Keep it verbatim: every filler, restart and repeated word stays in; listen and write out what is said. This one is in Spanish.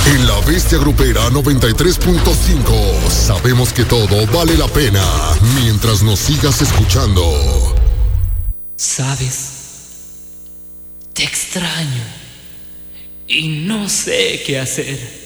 En La Bestia Grupera noventa y tres punto cinco sabemos que todo vale la pena mientras nos sigas escuchando. Sabes, te extraño y no sé qué hacer.